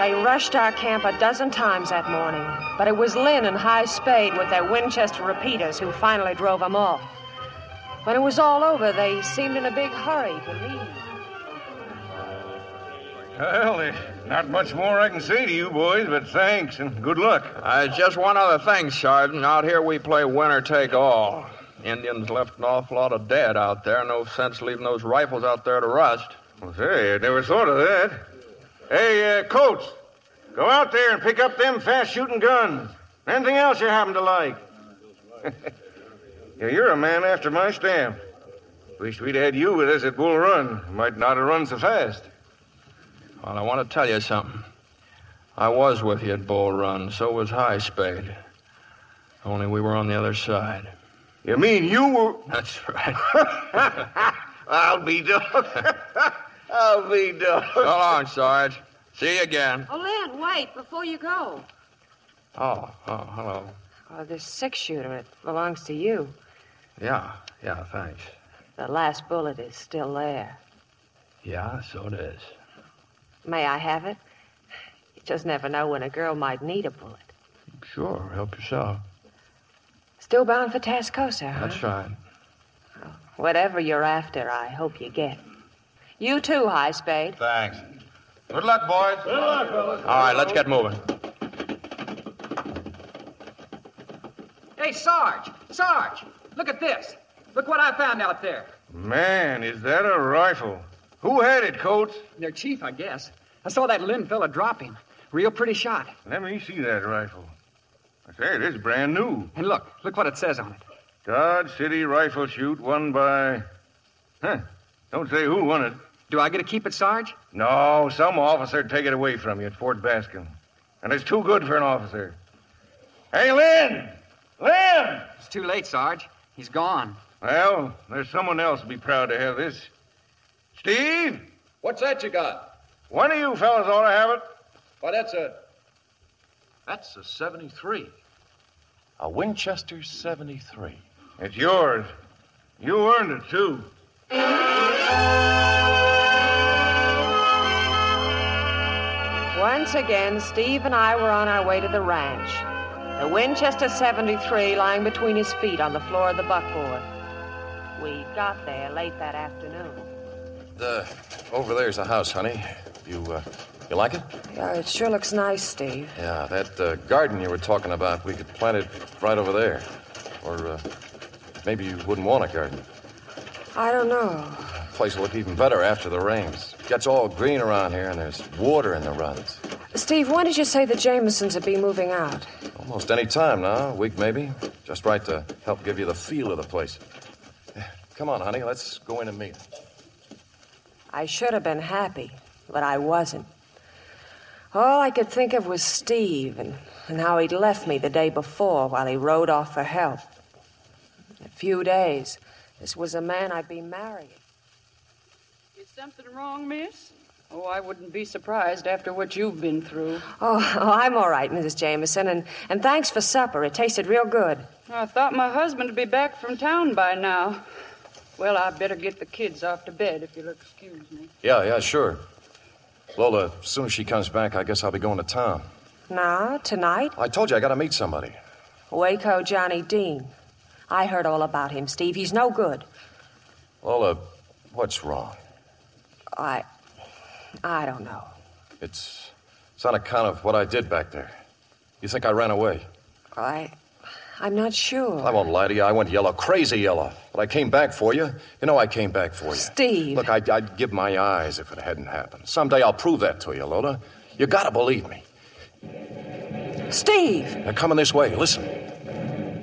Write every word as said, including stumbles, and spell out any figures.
They rushed our camp a dozen times that morning, but it was Lynn and High Spade with their Winchester repeaters who finally drove them off. When it was all over, they seemed in a big hurry to leave. Well, there's not much more I can say to you boys, but thanks and good luck. Uh, just one other thing, Sergeant. Out here we play winner take all. Indians left an awful lot of dead out there. No sense leaving those rifles out there to rust. Well, say, I never thought of that. Hey, uh, Coates, go out there and pick up them fast-shooting guns. Anything else you happen to like. Yeah, you're a man after my stamp. Wish we'd had you with us at Bull Run. Might not have run so fast. Well, I want to tell you something. I was with you at Bull Run. So was High Spade. Only we were on the other side. You mean you were... That's right. I'll be dog. I'll be dog. So long, Sarge. See you again. Oh, Lynn, wait, before you go. Oh, oh, hello. Oh, this six-shooter, it belongs to you. Yeah, yeah, thanks. The last bullet is still there. Yeah, so it is. May I have it? You just never know when a girl might need a bullet. Sure, help yourself. Still bound for Tascosa, huh? That's right. Oh, whatever you're after, I hope you get. You too, High Spade. Thanks. Good luck, boys. Good luck, fellas. All right, let's get moving. Hey, Sarge! Sarge! Look at this. Look what I found out there. Man, is that a rifle? Who had it, Coates? Their chief, I guess. I saw that Lynn fella drop him. Real pretty shot. Let me see that rifle. I say, it is brand new. And look, look what it says on it. Dodge City Rifle Shoot won by... Huh. Don't say who won it. Do I get to keep it, Sarge? No, some officer'd take it away from you at Fort Baskin. And it's too good for an officer. Hey, Lynn! Lynn! It's too late, Sarge. He's gone. Well, there's someone else who'll be proud to have this. Steve? What's that you got? One of you fellas ought to have it. Why, that's a... That's a seventy-three. A Winchester seventy-three. It's yours. You earned it, too. Once again, Steve and I were on our way to the ranch. The Winchester seventy-three lying between his feet on the floor of the buckboard. We got there late that afternoon. The, over there's a house, honey. You, uh, you like it? Yeah, it sure looks nice, Steve. Yeah, that uh, garden you were talking about, we could plant it right over there. Or uh, maybe you wouldn't want a garden. I don't know. The place will look even better after the rains. It gets all green around here, and there's water in the runs. Steve, when did you say the Jamesons would be moving out? Almost any time now, a week maybe. Just right to help give you the feel of the place. Come on, honey, let's go in and meet. I should have been happy, but I wasn't. All I could think of was Steve and, and how he'd left me the day before while he rode off for help. In a few days, this was a man I'd be marrying. Is something wrong, miss? Oh, I wouldn't be surprised after what you've been through. Oh, oh I'm all right, Missus Jameson, and, and thanks for supper. It tasted real good. I thought my husband would be back from town by now. Well, I better get the kids off to bed, if you'll excuse me. Yeah, yeah, sure. Lola, as soon as she comes back, I guess I'll be going to town. Now, tonight? I told you I got to meet somebody. Waco Johnny Dean. I heard all about him, Steve. He's no good. Lola, what's wrong? I... I don't know. It's... It's on account of what I did back there. You think I ran away? I... I'm not sure. I won't lie to you. I went yellow, crazy yellow. But I came back for you. You know I came back for you. Steve. Look, I'd, I'd give my eyes if it hadn't happened. Someday I'll prove that to you, Lola. You gotta believe me. Steve! They're coming this way. Listen.